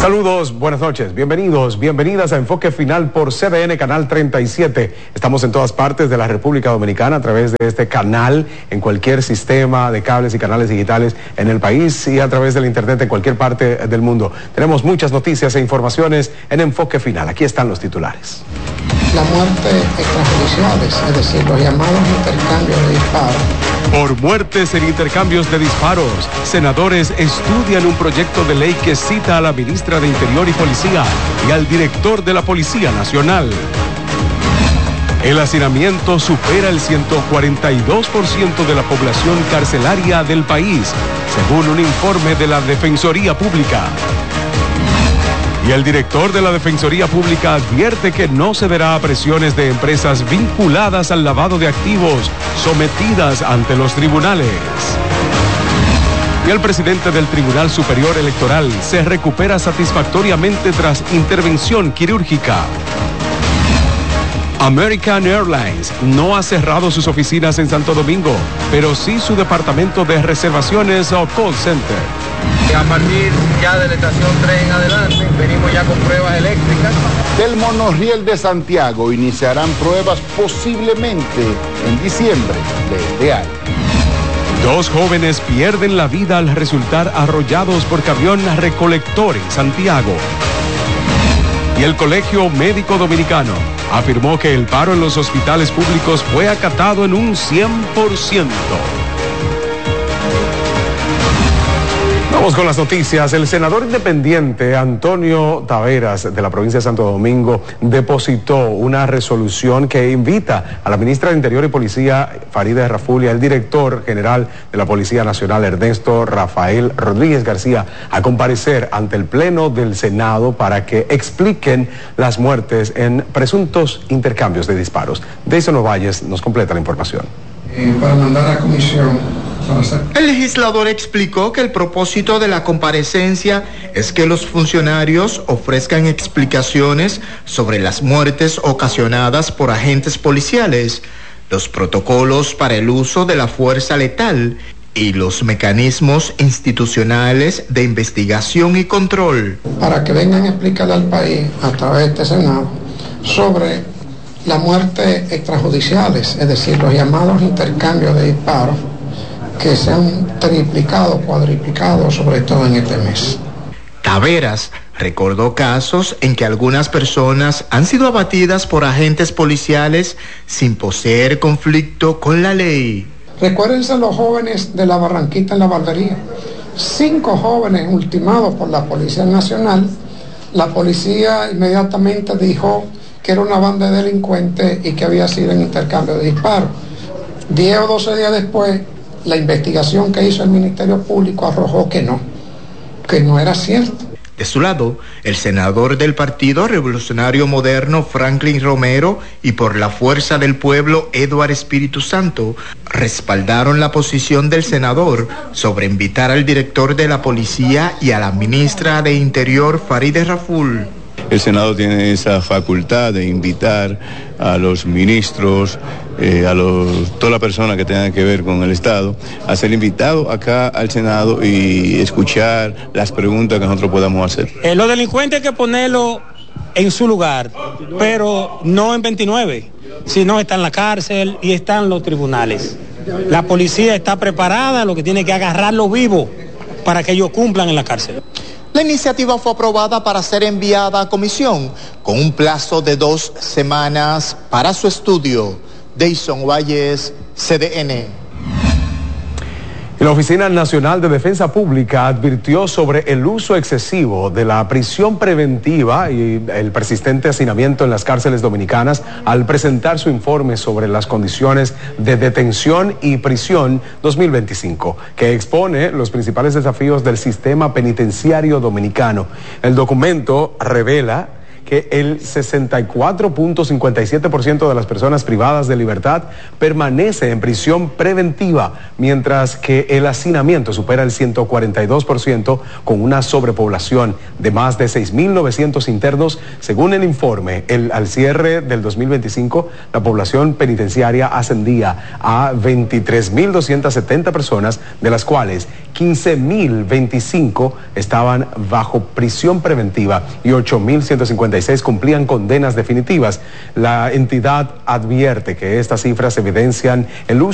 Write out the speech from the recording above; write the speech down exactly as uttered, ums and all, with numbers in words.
Saludos, buenas noches, bienvenidos, bienvenidas a Enfoque Final por C D N Canal treinta y siete. Estamos en todas partes de la República Dominicana a través de este canal, en cualquier sistema de cables y canales digitales en el país y a través del internet en cualquier parte del mundo. Tenemos muchas noticias e informaciones en Enfoque Final. Aquí están los titulares. La muerte extrajudiciales, es decir, los llamados intercambios de disparos. Por muertes en intercambios de disparos, senadores estudian un proyecto de ley que cita a la ministra de Interior y Policía y al director de la Policía Nacional. El hacinamiento supera el ciento cuarenta y dos por ciento de la población carcelaria del país, según un informe de la Defensoría Pública. Y el director de la Defensoría Pública advierte que no cederá a presiones de empresas vinculadas al lavado de activos sometidas ante los tribunales. Y el presidente del Tribunal Superior Electoral se recupera satisfactoriamente tras intervención quirúrgica. American Airlines no ha cerrado sus oficinas en Santo Domingo, pero sí su departamento de reservaciones o call center. A partir ya de la estación tres en adelante, venimos ya con pruebas eléctricas. Del monorriel de Santiago iniciarán pruebas posiblemente en diciembre de este año. Dos jóvenes pierden la vida al resultar arrollados por camión recolector en Santiago. Y el Colegio Médico Dominicano afirmó que el paro en los hospitales públicos fue acatado en un cien por ciento. Vamos con las noticias. El senador independiente Antonio Taveras de la provincia de Santo Domingo depositó una resolución que invita a la ministra de Interior y Policía Farideh Raful y al director general de la Policía Nacional Ernesto Rafael Rodríguez García a comparecer ante el Pleno del Senado para que expliquen las muertes en presuntos intercambios de disparos. Deison Ovalles nos completa la información. Eh, para mandar a la comisión. El legislador explicó que el propósito de la comparecencia es que los funcionarios ofrezcan explicaciones sobre las muertes ocasionadas por agentes policiales, los protocolos para el uso de la fuerza letal y los mecanismos institucionales de investigación y control. Para que vengan a explicarle al país a través de este Senado sobre las muertes extrajudiciales, es decir, los llamados intercambios de disparos, que se han triplicado, cuadriplicado, sobre todo en este mes. Taveras recordó casos en que algunas personas han sido abatidas por agentes policiales sin poseer conflicto con la ley. Recuérdense los jóvenes de la Barranquita en la Barbería. Cinco jóvenes ultimados por la Policía Nacional. La policía inmediatamente dijo que era una banda de delincuentes y que había sido en intercambio de disparos. Diez o doce días después, la investigación que hizo el Ministerio Público arrojó que no, que no era cierto. De su lado, el senador del Partido Revolucionario Moderno, Franklin Romero, y por la Fuerza del Pueblo, Eduard Espíritu Santo, respaldaron la posición del senador sobre invitar al director de la policía y a la ministra de Interior, Farideh Raful. El Senado tiene esa facultad de invitar a los ministros, eh, a los, toda la persona que tenga que ver con el Estado, a ser invitado acá al Senado y escuchar las preguntas que nosotros podamos hacer. Eh, los delincuentes hay que ponerlo en su lugar, pero no en veintinueve, sino está en la cárcel y están los tribunales. La policía está preparada, lo que tiene que agarrarlo vivo para que ellos cumplan en la cárcel. La iniciativa fue aprobada para ser enviada a comisión con un plazo de dos semanas para su estudio. Deison Valles, C D N. La Oficina Nacional de Defensa Pública advirtió sobre el uso excesivo de la prisión preventiva y el persistente hacinamiento en las cárceles dominicanas al presentar su informe sobre las condiciones de detención y prisión dos mil veinticinco, que expone los principales desafíos del sistema penitenciario dominicano. El documento revela que el sesenta y cuatro punto cincuenta y siete por ciento de las personas privadas de libertad permanece en prisión preventiva, mientras que el hacinamiento supera el ciento cuarenta y dos por ciento, con una sobrepoblación de más de seis mil novecientos internos. Según el informe, el, al cierre del dos mil veinticinco, la población penitenciaria ascendía a veintitrés mil doscientas setenta personas, de las cuales quince mil veinticinco estaban bajo prisión preventiva y ocho mil ciento cincuenta y seis cumplían condenas definitivas. La entidad advierte que estas cifras evidencian el uso